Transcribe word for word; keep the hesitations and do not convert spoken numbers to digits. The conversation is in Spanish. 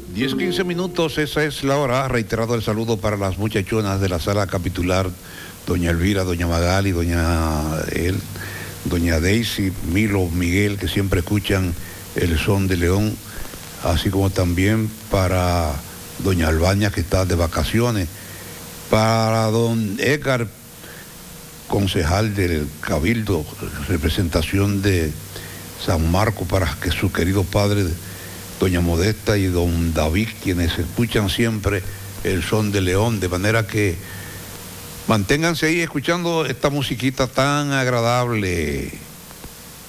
diez quince minutos, esa es la hora. Reiterado el saludo para las muchachonas de la sala capitular, doña Elvira, doña Magali, doña él, doña Daisy, Milo, Miguel, que siempre escuchan el son de León, así como también para doña Albaña, que está de vacaciones, para don Edgar, concejal del Cabildo, representación de San Marcos, para que su querido padre, doña Modesta y don David, quienes escuchan siempre el son de León, de manera que manténganse ahí escuchando esta musiquita tan agradable.